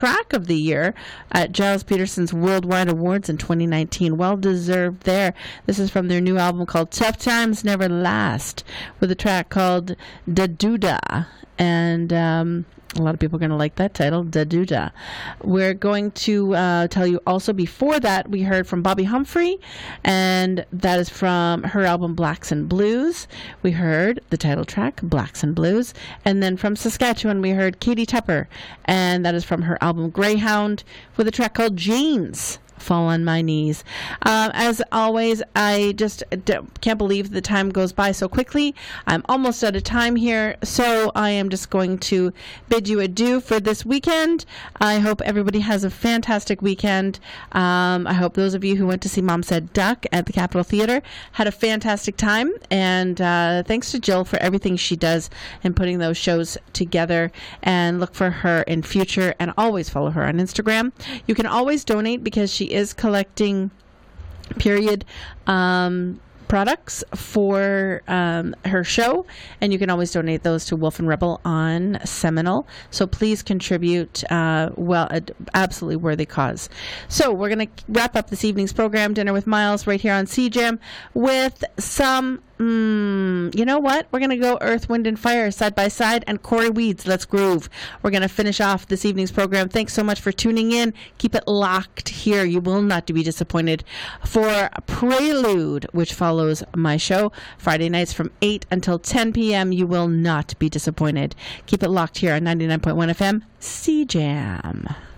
track of the year at Giles Peterson's Worldwide Awards in 2019. Well deserved there. This is from their new album called Tough Times Never Last, with a track called Da Duda. And a lot of people are going to like that title, Da Duda. We're going to tell you also before that we heard from Bobby Humphrey, and that is from her album Blacks and Blues. We heard the title track, Blacks and Blues. And then from Saskatchewan, we heard Katie Tepper, and that is from her album Greyhound, with a track called Jeans. Fall on my knees. As always, I just can't believe the time goes by so quickly. I'm almost out of time here, so I am just going to bid you adieu for this weekend. I hope everybody has a fantastic weekend. I hope those of you who went to see Mom Said Duck at the Capitol Theater had a fantastic time, and thanks to Jill for everything she does in putting those shows together, and look for her in future, and always follow her on Instagram. You can always donate because she is collecting period products for her show, and you can always donate those to Wolf and Rebel on Seminole. So please contribute. Absolutely worthy cause. So we're going to wrap up this evening's program, Dinner with Miles, right here on CJAM, with some you know what? We're going to go Earth, Wind, and Fire side by side, and Corey Weeds, Let's Groove. We're going to finish off this evening's program. Thanks so much for tuning in. Keep it locked here. You will not be disappointed for Prelude, which follows my show Friday nights from 8 until 10 p.m. You will not be disappointed. Keep it locked here on 99.1 FM, CJAM.